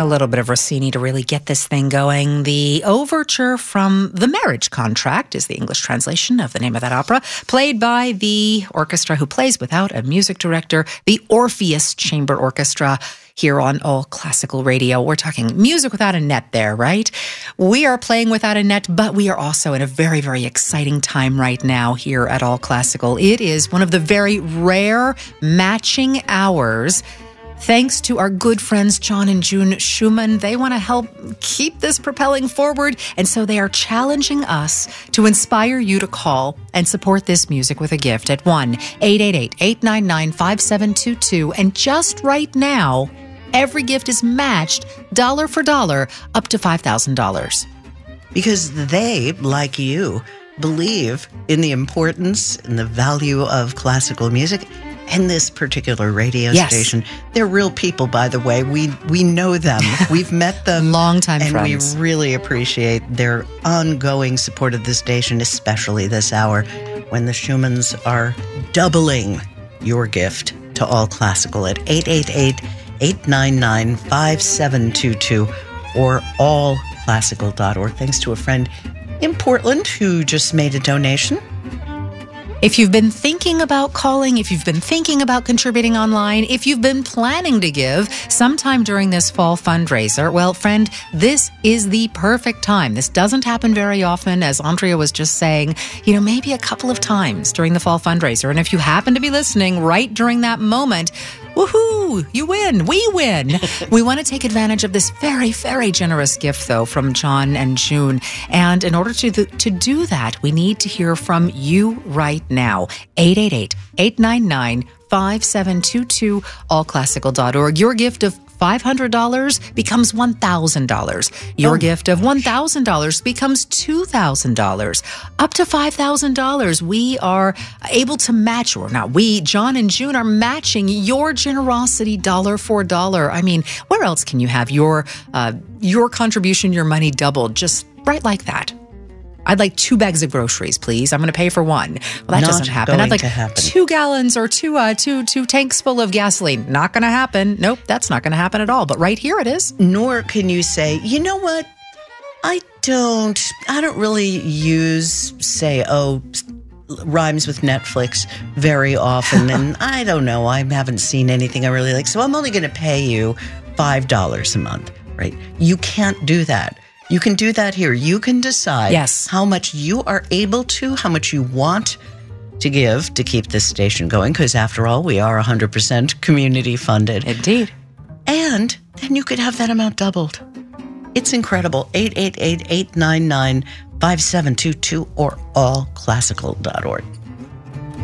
A little bit of Rossini to really get this thing going. The overture from The Marriage Contract is the English translation of the name of that opera, played by the orchestra who plays without a music director, the Orpheus Chamber Orchestra, here on All Classical Radio. We're talking music without a net there, right? We are playing without a net, but we are also in a very, very exciting time right now here at All Classical. It is one of the very rare matching hours thanks to our good friends John and June Schumann. They want to help keep this propelling forward, and so they are challenging us to inspire you to call and support this music with a gift at 1-888-899-5722. And just right now, every gift is matched dollar for dollar up to $5,000. Because they, like you, believe in the importance and the value of classical music and this particular radio station. They're real people, by the way. We know them. We've met them. Longtime and friends. And we really appreciate their ongoing support of the station, especially this hour when the Schumanns are doubling your gift to All Classical at 888-899-5722 or allclassical.org. Thanks to a friend in Portland who just made a donation. If you've been thinking about calling, if you've been thinking about contributing online, if you've been planning to give sometime during this fall fundraiser, well, friend, this is the perfect time. This doesn't happen very often, as Andrea was just saying, maybe a couple of times during the fall fundraiser. And if you happen to be listening right during that moment, woohoo, you win, we win. We want to take advantage of this very, very generous gift, though, from John and June. And in order to do that, we need to hear from you right now. 888-899-5722, allclassical.org. Your gift of $500 becomes $1,000. Your gift of $1,000 becomes $2,000. Up to $5,000, we are able to match, or not we, John and June are matching your generosity dollar for dollar. I mean, where else can you have your contribution, your money doubled just right like that? I'd like 2 bags of groceries, please. I'm going to pay for one. Well, that doesn't happen. I'd like 2 gallons or two tanks full of gasoline. Not going to happen. Nope, that's not going to happen at all. But right here it is. Nor can you say, you know what? I don't really use, rhymes with Netflix very often. And I don't know. I haven't seen anything I really like. So I'm only going to pay you $5 a month, right? You can't do that. You can do that here. You can decide how much you are able to, how much you want to give to keep this station going, because after all, we are 100% community funded. Indeed. And then you could have that amount doubled. It's incredible. 888-899-5722 or allclassical.org.